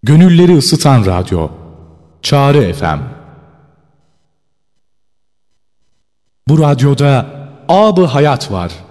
Gönülleri ısıtan radyo. Çağrı FM. Bu radyoda Ab-ı Hayat var.